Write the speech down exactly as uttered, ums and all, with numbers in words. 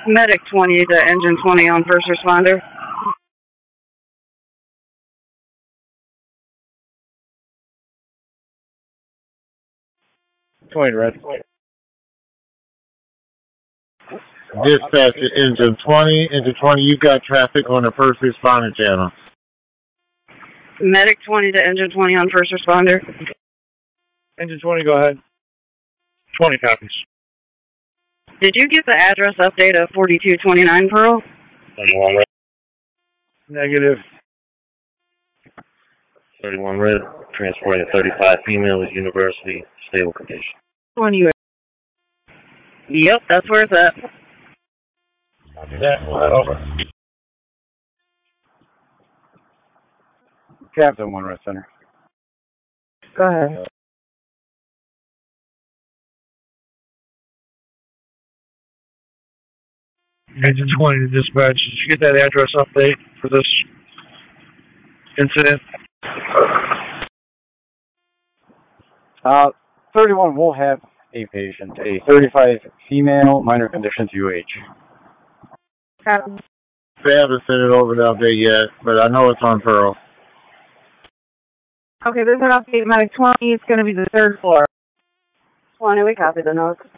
Medic twenty to engine twenty on first responder. twenty, red. Dispatch to engine twenty. Engine twenty, you got traffic on the first responder channel. Medic twenty to engine twenty on first responder. Engine twenty, go ahead. twenty copies. Did you get the address update of forty-two twenty-nine, Pearl? thirty-one red. Negative. thirty-one red. Transporting a thirty-five female at University. Stable condition. twenty. Yep, that's where it's at. Yeah, over. Captain one, red center. Go ahead. Engine twenty to dispatch. Did you get that address update for this incident? Uh, thirty-one will have a patient, a thirty-five female, minor conditions U H. Captain. They haven't sent it over the update yet, but I know it's on Pearl. Okay, there's an update, Medic twenty. It's going to be the third floor. twenty, we copy the notes.